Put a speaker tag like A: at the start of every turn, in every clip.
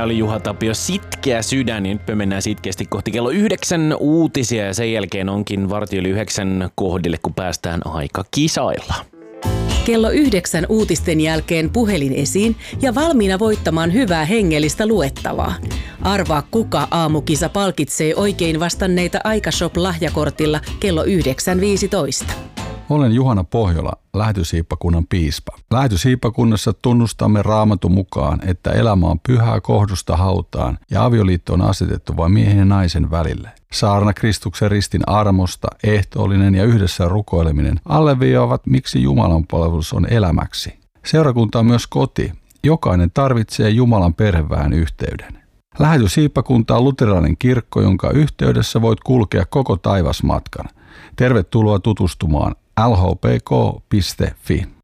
A: Tämä oli Juha Tapio, Sitkeä sydän. Ja nyt me mennään sitkeästi kohti kello 9 uutisia ja sen jälkeen onkin 8:15 kohdille, kun päästään aika kisailla.
B: Kello 9 uutisten jälkeen puhelin esiin ja valmiina voittamaan hyvää hengellistä luettavaa. Arvaa, kuka aamukisa palkitsee oikein vastanneita Aikashop-lahjakortilla kello 9.15.
C: Olen Juhana Pohjola, Lähetyshiippakunnan piispa. Lähetyshiippakunnassa tunnustamme Raamatun mukaan, että elämä on pyhää kohdusta hautaan ja avioliitto on asetettu vain miehen ja naisen välille. Saarna Kristuksen ristin armosta, ehtoollinen ja yhdessä rukoileminen alleviivaavat, miksi Jumalan palvelus on elämäksi. Seurakunta on myös koti. Jokainen tarvitsee Jumalan perheväen yhteyden. Lähetyshiippakunta on luterilainen kirkko, jonka yhteydessä voit kulkea koko taivasmatkan. Tervetuloa tutustumaan lhpk.fi.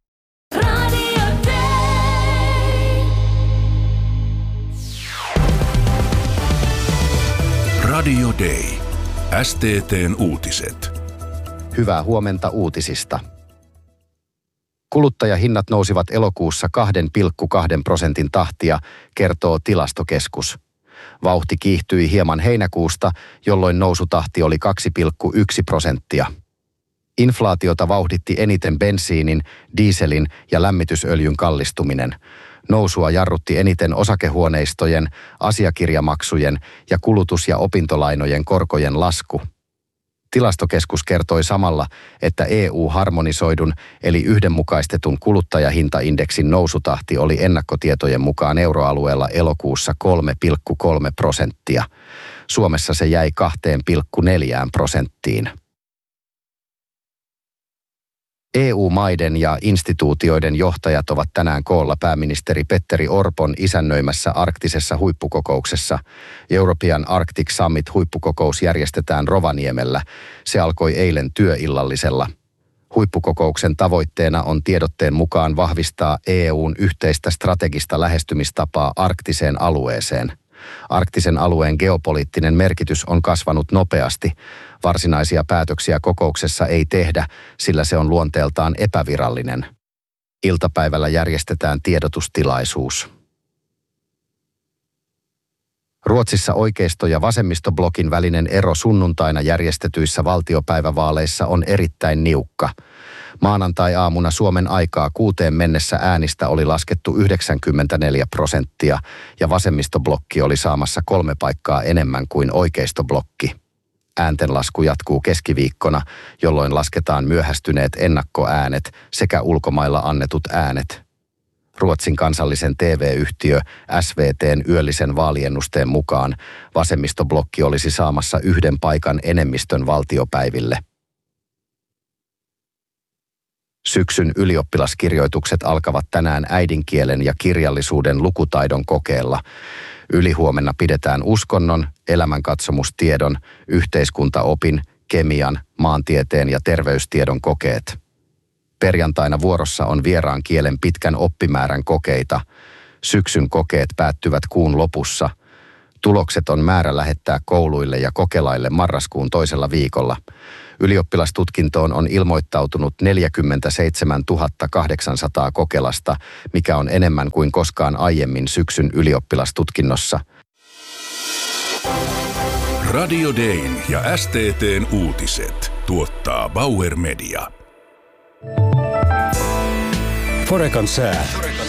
D: Radio Day. STT:n uutiset.
E: Hyvää huomenta uutisista. Kuluttajahinnat nousivat elokuussa 2,2% tahtia, kertoo Tilastokeskus. Vauhti kiihtyi hieman heinäkuusta, jolloin nousutahti oli 2,1%. Inflaatiota vauhditti eniten bensiinin, dieselin ja lämmitysöljyn kallistuminen. Nousua jarrutti eniten osakehuoneistojen, asiakirjamaksujen ja kulutus- ja opintolainojen korkojen lasku. Tilastokeskus kertoi samalla, että EU-harmonisoidun eli yhdenmukaistetun kuluttajahintaindeksin nousutahti oli ennakkotietojen mukaan euroalueella elokuussa 3,3%. Suomessa se jäi 2,4%. EU-maiden ja instituutioiden johtajat ovat tänään koolla pääministeri Petteri Orpon isännöimässä arktisessa huippukokouksessa. European Arctic Summit-huippukokous järjestetään Rovaniemellä. Se alkoi eilen työillallisella. Huippukokouksen tavoitteena on tiedotteen mukaan vahvistaa EUn yhteistä strategista lähestymistapaa arktiseen alueeseen. Arktisen alueen geopoliittinen merkitys on kasvanut nopeasti. Varsinaisia päätöksiä kokouksessa ei tehdä, sillä se on luonteeltaan epävirallinen. Iltapäivällä järjestetään tiedotustilaisuus. Ruotsissa oikeisto- ja vasemmistoblokin välinen ero sunnuntaina järjestetyissä valtiopäivävaaleissa on erittäin niukka. Maanantai-aamuna Suomen aikaa 6 mennessä äänistä oli laskettu 94% ja vasemmistoblokki oli saamassa 3 paikkaa enemmän kuin oikeistoblokki. Ääntenlasku jatkuu keskiviikkona, jolloin lasketaan myöhästyneet ennakkoäänet sekä ulkomailla annetut äänet. Ruotsin kansallisen TV-yhtiö SVT:n yöllisen vaaliennusteen mukaan vasemmistoblokki olisi saamassa 1 paikan enemmistön valtiopäiville. Syksyn ylioppilaskirjoitukset alkavat tänään äidinkielen ja kirjallisuuden lukutaidon kokeella. Ylihuomenna pidetään uskonnon, elämänkatsomustiedon, yhteiskuntaopin, kemian, maantieteen ja terveystiedon kokeet. Perjantaina vuorossa on vieraan kielen pitkän oppimäärän kokeita. Syksyn kokeet päättyvät kuun lopussa. Tulokset on määrä lähettää kouluille ja kokelaille marraskuun toisella viikolla. Ylioppilastutkintoon on ilmoittautunut 47 800 kokelasta, mikä on enemmän kuin koskaan aiemmin syksyn ylioppilastutkinnossa.
D: Radio Dayn ja STT:n uutiset tuottaa Bauer Media.
F: Forecan sää.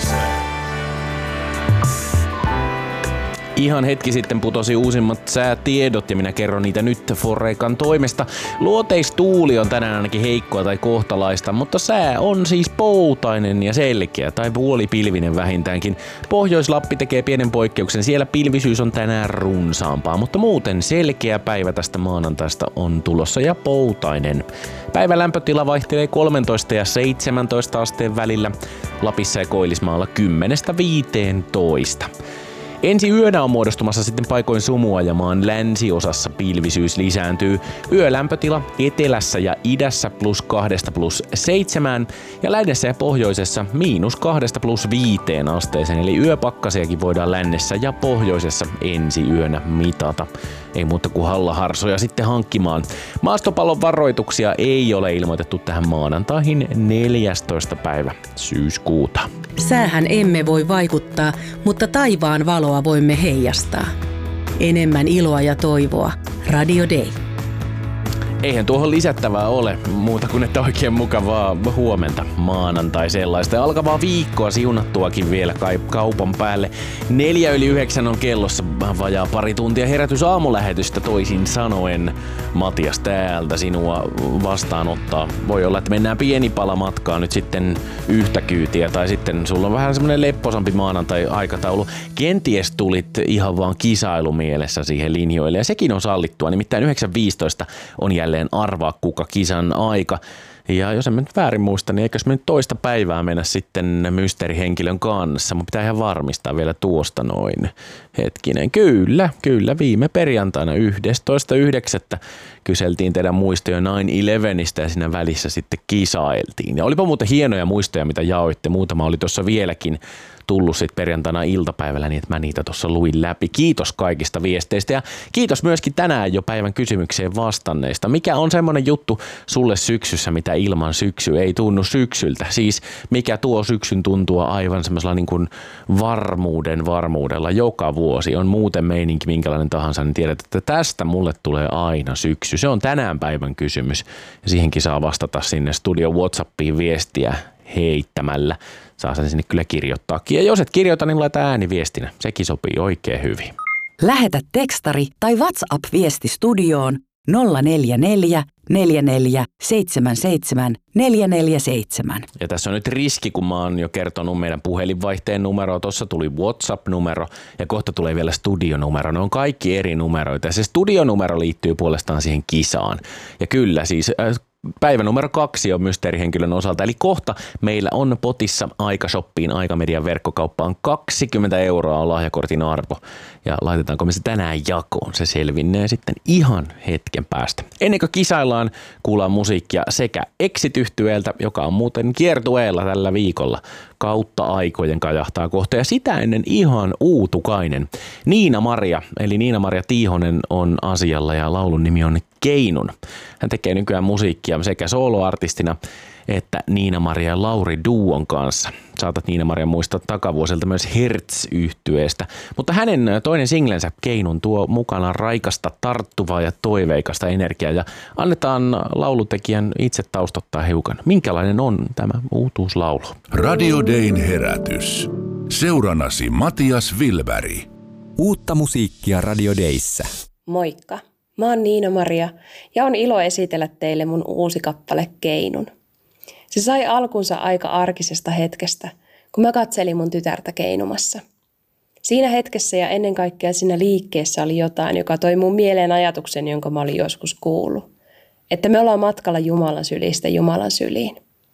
A: Ihan hetki sitten putosi uusimmat säätiedot ja minä kerron niitä nyt Forecan toimesta. Luoteistuuli on tänään ainakin heikkoa tai kohtalaista, mutta sää on siis poutainen ja selkeä tai puolipilvinen vähintäänkin. Pohjois-Lappi tekee pienen poikkeuksen, siellä pilvisyys on tänään runsaampaa, mutta muuten selkeä päivä tästä maanantaista on tulossa ja poutainen. Päivän lämpötila vaihtelee 13 ja 17 asteen välillä, Lapissa ja Koillismaalla 10–15. Ensi yönä on muodostumassa sitten paikoin sumua ja maan länsiosassa pilvisyys lisääntyy. Yölämpötila etelässä ja idässä +2–+7 ja lännessä ja pohjoisessa -2–+5 asteeseen. Eli yöpakkasiakin voidaan lännessä ja pohjoisessa ensi yönä mitata. Ei muuta kuin hallaharsoja sitten hankkimaan. Maastopallon varoituksia ei ole ilmoitettu tähän maanantaihin 14. päivä syyskuuta.
B: Säähän emme voi vaikuttaa, mutta taivaan valoa voimme heijastaa. Enemmän iloa ja toivoa. Radio Day.
A: Eihän tuohon lisättävää ole muuta kuin että oikein mukavaa huomenta maanantai sellaista. Ja alkavaa viikkoa siunattuakin vielä kaupan päälle. 8:04 on kellossa vajaa pari tuntia herätys aamulähetystä toisin sanoen. Matias täältä sinua vastaanottaa. Voi olla, että mennään pieni pala matkaa nyt sitten yhtä kyytiä tai sitten sulla on vähän semmonen lepposampi maanantai-aikataulu. Kenties tulit ihan vaan kisailumielessä siihen linjoille ja sekin on sallittua. Nimittäin 9.15 on jälleen arvaa kuka kisan aika. Ja jos en nyt väärin muista, niin eikös me nyt toista päivää mennä sitten mysteerihenkilön kanssa. Mun pitää ihan varmistaa vielä tuosta noin. Hetkinen, kyllä, viime perjantaina 11.9. kyseltiin teidän muistoja 9/11 ja siinä välissä sitten kisailtiin. Ja olipa muuten hienoja muistoja, mitä jaoitte. Muutama oli tuossa vieläkin tullut sitten perjantaina iltapäivällä, niin että mä niitä tuossa luin läpi. Kiitos kaikista viesteistä ja kiitos myöskin tänään jo päivän kysymykseen vastanneista. Mikä on semmoinen juttu sulle syksyssä, mitä ilman syksy ei tunnu syksyltä? Siis mikä tuo syksyn tuntua aivan semmoisella niin kuin varmuudella joka vuosi. On muuten meininki minkälainen tahansa, niin tiedät, että tästä mulle tulee aina syksy. Se on tänään päivän kysymys ja siihenkin saa vastata sinne studio WhatsAppiin viestiä heittämällä. Saa sen sinne kyllä kirjoittaakin. Ja jos et kirjoita, niin laita ääniviestinä. Sekin sopii oikein hyvin.
G: Lähetä tekstari tai WhatsApp-viesti studioon 044 44 77 447.
A: Ja tässä on nyt riski, kun mä oon jo kertonut meidän puhelinvaihteen numeroa. Tuossa tuli WhatsApp-numero ja kohta tulee vielä studionumero. Ne on kaikki eri numeroita ja se studionumero liittyy puolestaan siihen kisaan. Ja kyllä siis päivä numero 2 on mysteerihenkilön osalta, eli kohta meillä on potissa Aikashoppiin, Aikamedian verkkokauppaan 20 € on lahjakortin arvo. Ja laitetaanko me se tänään jakoon, se selvinnee sitten ihan hetken päästä. Ennen kuin kisaillaan, kuullaan musiikkia sekä Exit-yhtyeeltä, joka on muuten kiertueella tällä viikolla. Kautta aikojen kajahtaa kohta ja sitä ennen ihan uutukainen. Niina-Maria, eli Niina-Maria Tiihonen on asialla ja laulun nimi on Keinun. Hän tekee nykyään musiikkia sekä soloartistina että Niina-Maria ja Lauri duon kanssa. Saatat Niina-Maria muistaa takavuosilta myös Hertz-yhtyeestä. Mutta hänen toinen singlensä Keinun tuo mukana raikasta, tarttuvaa ja toiveikasta energiaa. Ja annetaan laulutekijän itse taustottaa hiukan. Minkälainen on tämä uutuuslaulu?
D: Radio Dayn herätys. Seuranasi Matias Wilberg.
F: Uutta musiikkia Radio Dayssä.
H: Moikka! Mä oon Niina-Maria ja on ilo esitellä teille mun uusi kappale Keinun. Se sai alkunsa aika arkisesta hetkestä, kun mä katselin mun tytärtä keinumassa. Siinä hetkessä ja ennen kaikkea siinä liikkeessä oli jotain, joka toi mun mieleen ajatuksen, jonka mä olin joskus kuullut. Että me ollaan matkalla Jumalan sylistä Jumalan syliin.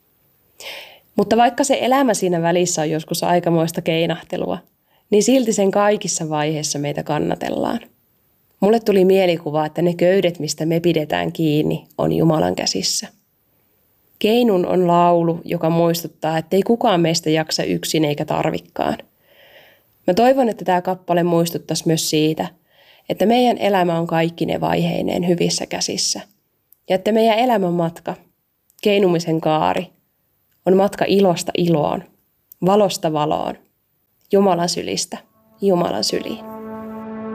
H: Mutta vaikka se elämä siinä välissä on joskus aikamoista keinahtelua, niin silti sen kaikissa vaiheissa meitä kannatellaan. Mulle tuli mielikuva, että ne köydet, mistä me pidetään kiinni, on Jumalan käsissä. Keinun on laulu, joka muistuttaa, että ei kukaan meistä jaksa yksin eikä tarvikkaan. Mä toivon, että tämä kappale muistuttaisi myös siitä, että meidän elämä on kaikki ne vaiheineen hyvissä käsissä. Ja että meidän elämän matka, keinumisen kaari, on matka ilosta iloon, valosta valoon, Jumalan sylistä Jumalan syliin.